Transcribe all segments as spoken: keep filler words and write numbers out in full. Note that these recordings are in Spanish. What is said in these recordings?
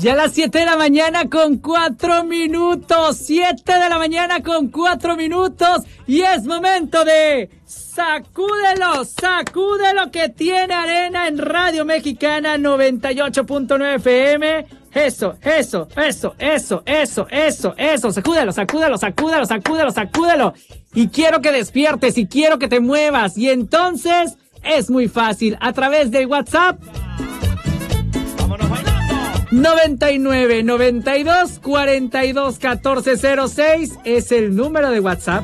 Ya a las siete de la mañana con cuatro minutos. siete de la mañana con cuatro minutos. Y es momento de sacúdelo, sacúdelo que tiene arena en Radio Mexicana noventa y ocho punto nueve F M. Eso, eso, eso, eso, eso, eso, eso. Sacúdelo, sacúdelo, sacúdelo, sacúdelo, sacúdelo. Y quiero que despiertes y quiero que te muevas. Y entonces es muy fácil. A través del WhatsApp. noventa y nueve, noventa y dos, cuarenta y dos, catorce cero seis es el número de WhatsApp.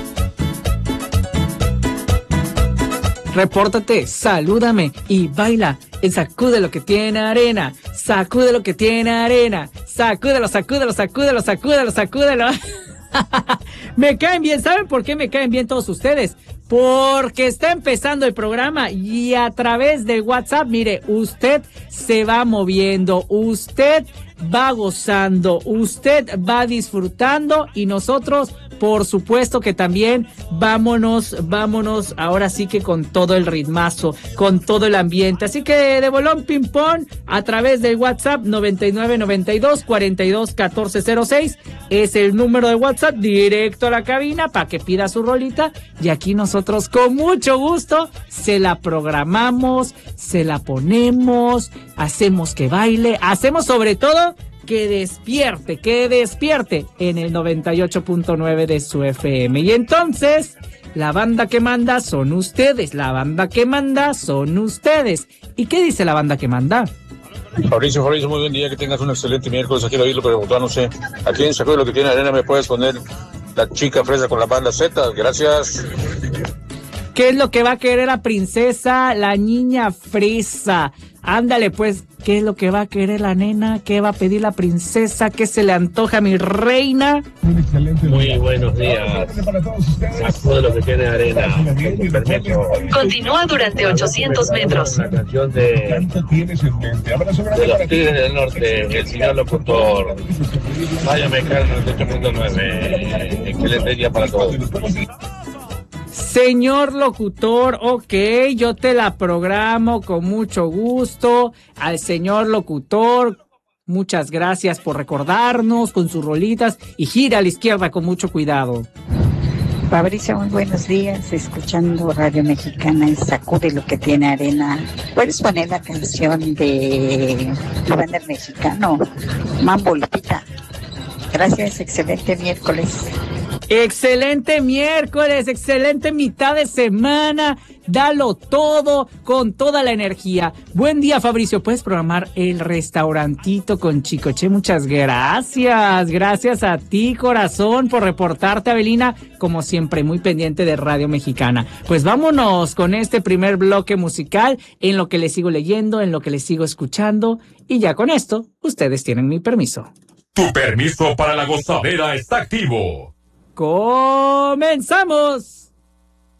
Repórtate, salúdame y baila en Sacude lo que tiene arena. Sacude lo que tiene arena. Sacúdelo, sacúdelo, sacúdelo, sacúdelo, sacúdelo. Me caen bien. ¿Saben por qué me caen bien todos ustedes? Porque está empezando el programa y a través de WhatsApp, mire, usted se va moviendo, usted va gozando, usted va disfrutando y nosotros, por supuesto que también vámonos, vámonos ahora sí que con todo el ritmazo, con todo el ambiente. Así que de bolón ping pong a través del WhatsApp noventa y nueve, noventa y dos, cuarenta y dos, catorce cero seis es el número de WhatsApp directo a la cabina para que pida su rolita y aquí nosotros con mucho gusto se la programamos, se la ponemos, hacemos que baile, hacemos sobre todo que despierte, que despierte en el noventa y ocho punto nueve de su F M. Y entonces, la banda que manda son ustedes, la banda que manda son ustedes. ¿Y qué dice la banda que manda? Fabricio, Fabricio, muy buen día, que tengas un excelente miércoles. Aquí David lo preguntó, no sé, aquí en Sacude lo que tiene arena me puedes poner la chica fresa con la banda Z, gracias. ¿Qué es lo que va a querer la princesa, la niña fresa? Ándale, pues, ¿qué es lo que va a querer la nena? ¿Qué va a pedir la princesa? ¿Qué se le antoja a mi reina? Muy buenos días. Sacude lo que tiene arena. Continúa durante ochocientos metros. La canción de, de los Tigres del Norte, el señor locutor. Váyame, Carlos, noventa y ocho punto nueve. Excelente día para todos. Señor locutor, ok, yo te la programo con mucho gusto. Al señor locutor, muchas gracias por recordarnos con sus rolitas y gira a la izquierda con mucho cuidado. Fabricio, muy buenos días, escuchando Radio Mexicana y Sacude lo que tiene arena. ¿Puedes poner la canción de Iván el Mexicano, Mambo Lupita? Gracias, excelente miércoles. Excelente miércoles, excelente mitad de semana, dalo todo con toda la energía. Buen día, Fabricio, puedes programar el restaurantito con Chicoche. Muchas gracias, gracias a ti, corazón, por reportarte, Avelina, como siempre, muy pendiente de Radio Mexicana. Pues vámonos con este primer bloque musical, en lo que les sigo leyendo, en lo que les sigo escuchando, y ya con esto, ustedes tienen mi permiso. Tu permiso para la gozadera está activo. ¡Comenzamos!